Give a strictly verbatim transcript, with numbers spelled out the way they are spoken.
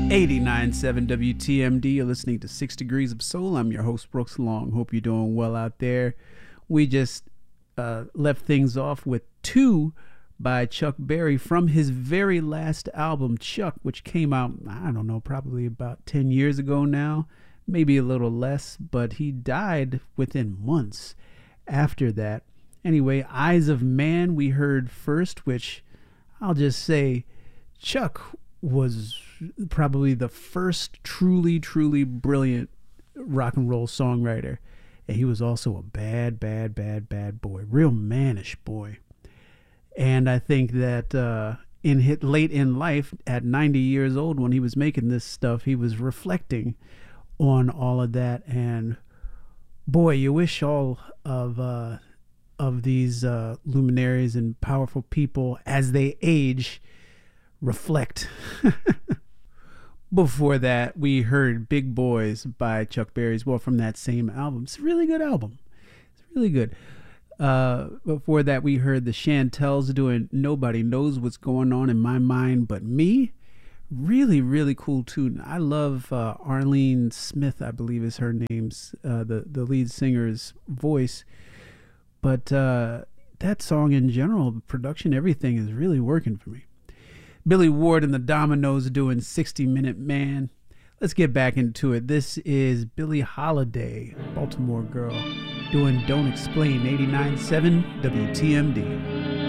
eighty-nine point seven W T M D. You're listening to Six Degrees of Soul. I'm your host, Brooks Long. Hope you're doing well out there. We just uh, left things off with Two by Chuck Berry from his very last album, Chuck, which came out, I don't know, probably about ten years ago now, maybe a little less, but he died within months after that. Anyway, Eyes of Man we heard first, which I'll just say Chuck was probably the first truly, truly brilliant rock and roll songwriter. And he was also a bad, bad, bad, bad boy, real mannish boy. And I think that uh, in hit late in life, at ninety years old, when he was making this stuff, he was reflecting on all of that. And boy, you wish all of uh, of these uh, luminaries and powerful people, as they age, reflect. Before that, we heard Big Boys by Chuck Berry as well from that same album. It's a really good album. It's really good. Uh, before that, we heard the Chantels doing Nobody Knows What's Going On in My Mind But Me. Really, really cool tune. I love uh, Arlene Smith, I believe is her name's, uh, the, the lead singer's voice. But uh, that song in general, the production, everything is really working for me. Billy Ward and the Dominoes doing sixty minute Man. Let's get back into it. This is Billie Holiday, Baltimore girl, doing Don't Explain, eighty-nine point seven W T M D.